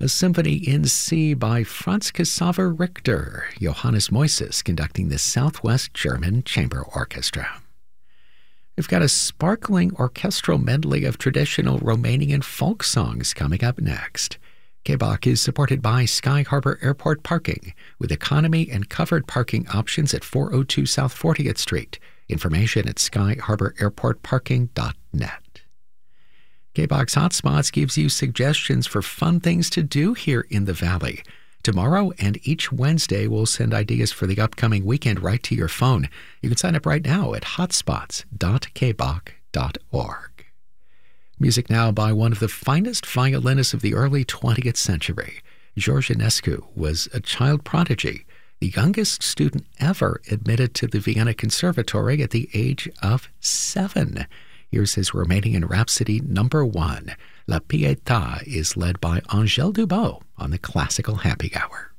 A symphony in C by Franz Xaver Richter, Johannes Moises conducting the Southwest German Chamber Orchestra. We've got a sparkling orchestral medley of traditional Romanian folk songs coming up next. KBOC is supported by Sky Harbor Airport Parking, with economy and covered parking options at 402 South 40th Street. Information at skyharbораirportparking.net. KBOX Hotspots gives you suggestions for fun things to do here in the Valley. Tomorrow and each Wednesday, we'll send ideas for the upcoming weekend right to your phone. You can sign up right now at hotspots.kboc.org. Music now by one of the finest violinists of the early 20th century. George Enescu was a child prodigy, the youngest student ever admitted to the Vienna Conservatory at the age of 7. Here's his Romanian Rhapsody No. 1. La Pietà is led by Angèle Dubot on the Classical Happy Hour.